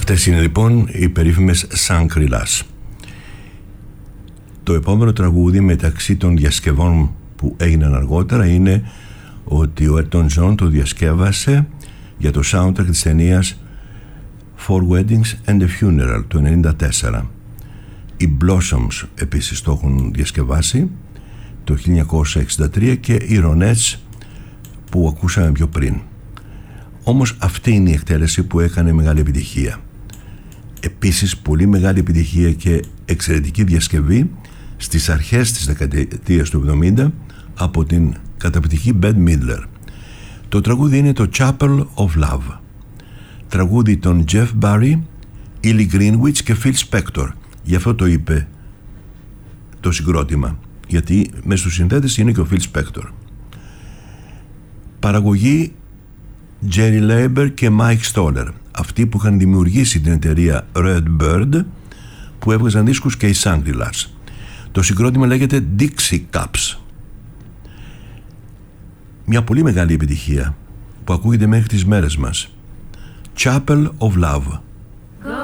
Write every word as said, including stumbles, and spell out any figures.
Αυτές είναι λοιπόν οι περίφημες Shangri-Las. Το επόμενο τραγούδι μεταξύ των διασκευών που έγιναν αργότερα είναι ότι ο Elton John το διασκεύασε για το soundtrack της ταινίας Four Weddings and a Funeral του ενενήντα τέσσερα. Οι Blossoms επίσης το έχουν διασκευάσει το χίλια εννιακόσια εξήντα τρία και οι Ronettes που ακούσαμε πιο πριν. Όμως αυτή είναι η εκτέλεση που έκανε μεγάλη επιτυχία. Επίσης πολύ μεγάλη επιτυχία και εξαιρετική διασκευή στις αρχές της δεκαετίας του εβδομήντα από την καταπληκτική Bette Midler. Το τραγούδι είναι το Chapel of Love, τραγούδι των Jeff Barry, Ellie Greenwich και Phil Spector. Γι' αυτό το είπε το συγκρότημα, γιατί μέσα στους συνθέτες είναι και ο Phil Spector. Παραγωγή Jerry Leiber και Mike Stoller, αυτοί που είχαν δημιουργήσει την εταιρεία Red Bird που έβγαζαν δίσκους και οι Shangri-Las. Το συγκρότημα λέγεται Dixie Cups. Μια πολύ μεγάλη επιτυχία που ακούγεται μέχρι τις μέρες μας. Chapel of Love.